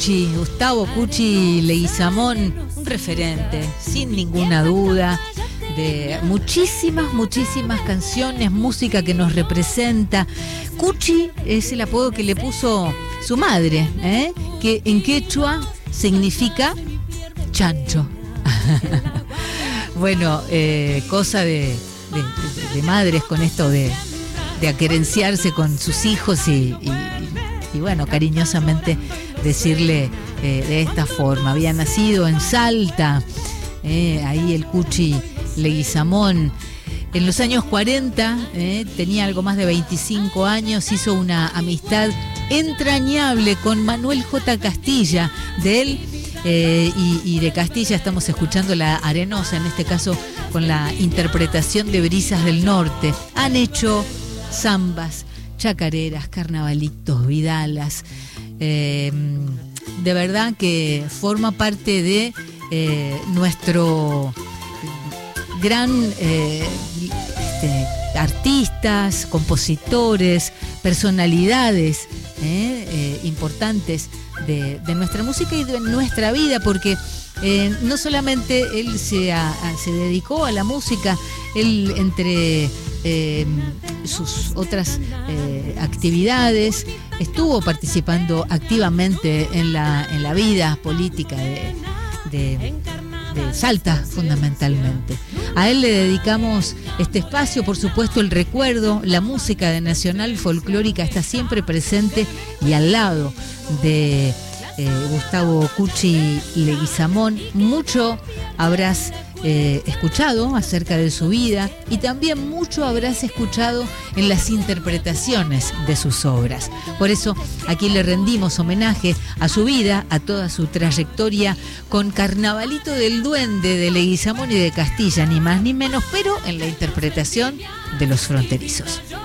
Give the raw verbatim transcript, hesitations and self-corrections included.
Cuchi, Gustavo Cuchi Leguizamón, un referente, sin ninguna duda, de muchísimas, muchísimas canciones, música que nos representa. Cuchi es el apodo que le puso su madre, ¿eh? Que en quechua significa chancho. Bueno, eh, cosa de, de, de madres con esto de, de aquerenciarse con sus hijos y, y, y bueno, cariñosamente decirle eh, de esta forma. Había nacido en Salta, eh, ahí el Cuchi Leguizamón. En los años cuarenta, eh, tenía algo más de veinticinco años, hizo una amistad entrañable con Manuel J. Castilla. De él eh, y, y de Castilla estamos escuchando La Arenosa, en este caso con la interpretación de Brisas del Norte. Han hecho zambas, chacareras, carnavalitos, vidalas. Eh, de verdad que forma parte de eh, nuestro gran eh, este, artistas, compositores, personalidades eh, eh, importantes de, de nuestra música y de nuestra vida, porque eh, no solamente él se, a, a, se dedicó a la música, él entre eh, sus otras eh, actividades estuvo participando activamente en la, en la vida política de, de, de Salta, fundamentalmente. A él le dedicamos este espacio, por supuesto, el recuerdo. La música de Nacional Folclórica está siempre presente y al lado de eh, Gustavo Cuchi Leguizamón. Mucho habrás eh, escuchado acerca de su vida y también mucho habrás escuchado en las interpretaciones de sus obras. Por eso aquí le rendimos homenaje a su vida, a toda su trayectoria, con Carnavalito del Duende de Leguizamón y de Castilla, ni más ni menos, pero en la interpretación de Los Fronterizos.